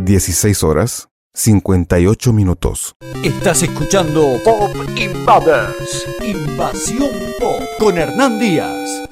16 horas 58 minutos. Estás escuchando Pop Invaders, Invasión Pop, con Hernán Díaz.